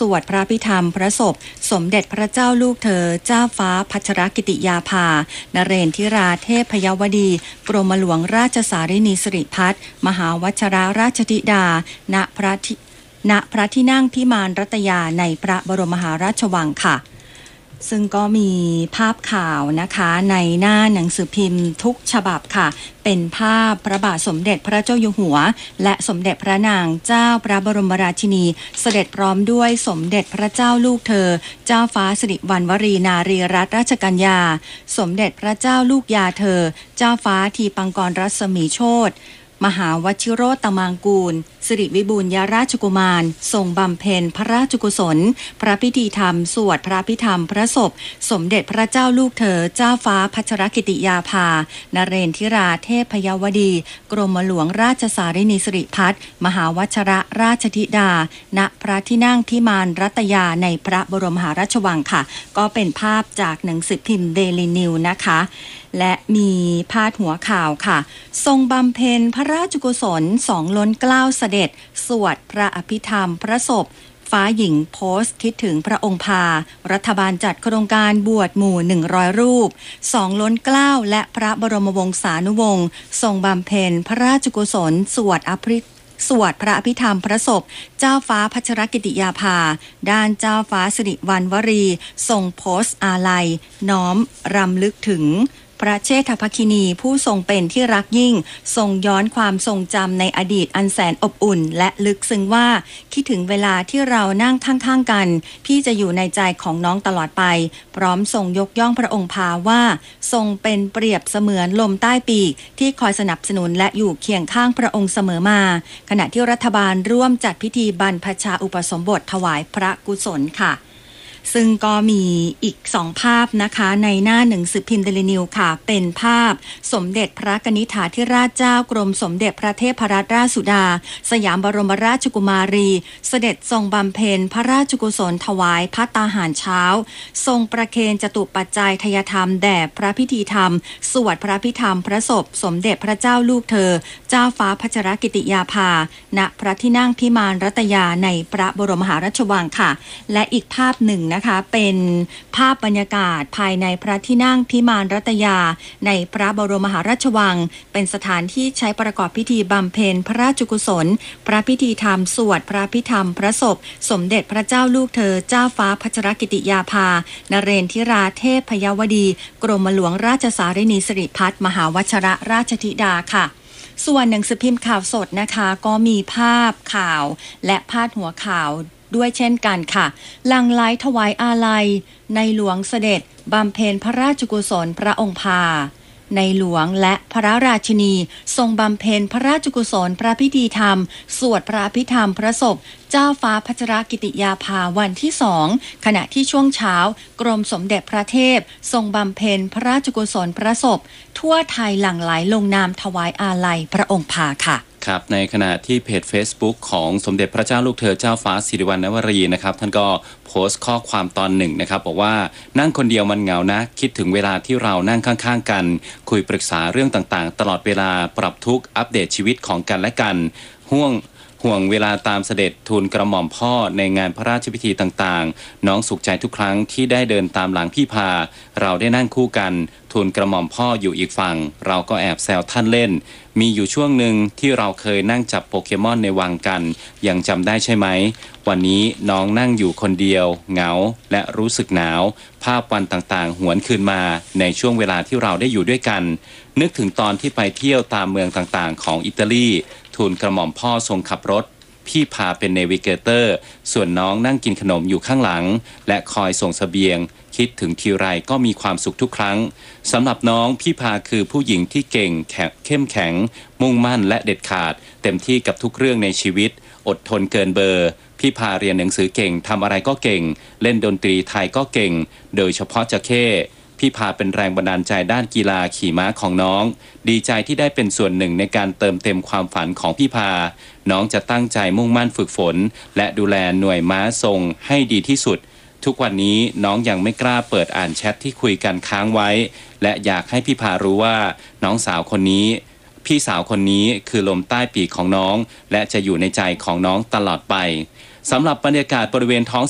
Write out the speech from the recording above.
วดพระพิธรรมพระศพสมเด็จพระเจ้าลูกเธอเจ้าฟ้าพัชรกิติยาภานเรนทิราเทพยวดีกรมหลวงราชสารินีสิริพัฒน์มหาวชรราชธิดาณพระที่นั่งพิมานรัตยาในพระบรมมหาราชวังค่ะซึ่งก็มีภาพข่าวนะคะในหน้าหนังสือพิมพ์ทุกฉบับค่ะเป็นภาพพระบาทสมเด็จพระเจ้าอยู่หัวและสมเด็จพระนางเจ้าพระบรมราชินีเสด็จพร้อมด้วยสมเด็จพระเจ้าลูกเธอเจ้าฟ้าสิริวัณวรีนารีรัตนราชกัญญาสมเด็จพระเจ้าลูกยาเธอเจ้าฟ้าทีปังกรรัศมีโชติมหาวชิโรตมังกูลสิริวิบูลยราชกุมารทรงบำเพ็ญพระราชกุศลพระพิธีธรรมสวดพระพิธรรมพระศพสมเด็จพระเจ้าลูกเธอเจ้าฟ้าพัชรกิติยาภานเรนทิราเทพยวดีกรมหลวงราชสารินีสิริพัฒน์มหาวชรราชธิดาณพระที่นั่งพิมานรัตยาในพระบรมมหาราชวังค่ะก็เป็นภาพจากหนังสือพิมพ์เดลินิวนะคะและมีพาดหัวข่าวค่ะทรงบำเพ็ญพระราชกุศล2 ล้นเกล้าเสด็จสวดพระอภิธรรมพระศพฟ้าหญิงโพสต์คิดถึงพระองค์พารัฐบาลจัดโครงการบวชหมู่100รูป2 ล้นเกล้าและพระบรมวงศานุวงศ์ทรงบำเพ็ญพระราชกุศลสวดพระอภิธรรมพระศพเจ้าฟ้าพัชรกิติยาภาด้านเจ้าฟ้าสิริวัณวรีทรงโพสต์อาลัยน้อมรำลึกถึงพระเชษฐภคินีผู้ทรงเป็นที่รักยิ่งทรงย้อนความทรงจำในอดีตอันแสนอบอุ่นและลึกซึ้งว่าคิดถึงเวลาที่เรานั่งข้างๆกันพี่จะอยู่ในใจของน้องตลอดไปพร้อมทรงยกย่องพระองค์พาว่าทรงเป็นเปรียบเสมือนลมใต้ปีกที่คอยสนับสนุนและอยู่เคียงข้างพระองค์เสมอมาขณะที่รัฐบาลร่วมจัดพิธีบรรพชาอุปสมบทถวายพระกุศลค่ะซึ่งก็มีอีก2ภาพนะคะในหน้าหนังสือพิมพ์เดลินิวค่ะเป็นภาพสมเด็จพระกนิษฐาธิราชเจ้ากรมสมเด็จพระเทพรัตนราชสุดาสยามบรมราชกุมารีเสด็จทรงบำเพ็ญพระราชกุศลถวายภัตตาหารเช้าทรงประเคนจตุปัจจัยทยธรรมแด่พระพิธีธรรมสวดพระพิธรรมพระศพสมเด็จพระเจ้าลูกเธอเจ้าฟ้าพัชรกิติยาภาณพระที่นั่งพิมานรัตยาในพระบรมมหาราชวังค่ะและอีกภาพหนึ่งนะคะเป็นภาพบรรยากาศภายในพระที่นั่งพิมานรัตยาในพระบรมมหาราชวังเป็นสถานที่ใช้ประกอบพิธีบำเพ็ญพระราชกุศลพระพิธีธรรมสวดพระพิธรรมพระศพสมเด็จพระเจ้าลูกเธอเจ้าฟ้าพัชรกิติยาภานเรนทิราเทพยวดีกรมหลวงราชสารินีสิริพัฒน์มหาวชรราชธิดาค่ะส่วนหนังสือพิมพ์ข่าวสดนะคะก็มีภาพข่าวและพาดหัวข่าวด้วยเช่นกันค่ะหลั่งไหลถวายอาลัยในหลวงเสด็จบำเพ็ญพระราชกุศลพระองค์พาในหลวงและพระราชินีทรงบำเพ็ญพระราชกุศลพระพิธีธรรมสวดพระอภิธรรมพระศพเจ้าฟ้าพัชรกิติยาภาวันที่2ขณะที่ช่วงเช้ากรมสมเด็จพระเทพทรงบำเพ็ญพระราชกุศลพระศพทั่วไทยหลั่งไหลลงนามถวายอาลัยพระองค์พาค่ะครับในขณะที่เพจ Facebook ของสมเด็จพระเจ้าลูกเธอเจ้าฟ้าสิริวัณวรีนะครับท่านก็โพสต์ข้อความตอนหนึ่งนะครับบอกว่านั่งคนเดียวมันเหงานะคิดถึงเวลาที่เรานั่งข้างๆกันคุยปรึกษาเรื่องต่างๆตลอดเวลาปรับทุกข์อัปเดตชีวิตของกันและกันห่วงเวลาตามเสด็จทูลกระหม่อมพ่อในงานพระราชพิธีต่างๆน้องสุขใจทุกครั้งที่ได้เดินตามหลังพี่พาเราได้นั่งคู่กันทูลกระหม่อมพ่ออยู่อีกฝั่งเราก็แอบแซวท่านเล่นมีอยู่ช่วงหนึ่งที่เราเคยนั่งจับโปเกมอนในวังกันยังจำได้ใช่ไหมวันนี้น้องนั่งอยู่คนเดียวเหงาและรู้สึกหนาวภาพวันต่างๆหวนคืนมาในช่วงเวลาที่เราได้อยู่ด้วยกันนึกถึงตอนที่ไปเที่ยวตามเมืองต่างๆของอิตาลีทูลกระหม่อมพ่อทรงขับรถพี่พาเป็นเนวิเกเตอร์ส่วนน้องนั่งกินขนมอยู่ข้างหลังและคอยส่งเสบียงคิดถึงทีไรก็มีความสุขทุกครั้งสำหรับน้องพี่พาคือผู้หญิงที่เก่งเข้มแข็งมุ่งมั่นและเด็ดขาดเต็มที่กับทุกเรื่องในชีวิตอดทนเกินเบอร์พี่พาเรียนหนังสือเก่งทำอะไรก็เก่งเล่นดนตรีไทยก็เก่งโดยเฉพาะจระเข้พี่พาเป็นแรงบันดาลใจด้านกีฬาขี่ม้าของน้องดีใจที่ได้เป็นส่วนหนึ่งในการเติมเต็มความฝันของพี่พาน้องจะตั้งใจมุ่งมั่นฝึกฝนและดูแลหน่วยม้าทรงให้ดีที่สุดทุกวันนี้น้องยังไม่กล้าเปิดอ่านแชทที่คุยกันค้างไว้และอยากให้พี่พารู้ว่าน้องสาวคนนี้พี่สาวคนนี้คือลมใต้ปีกของน้องและจะอยู่ในใจของน้องตลอดไปสำหรับบรรยากาศบริเวณท้อง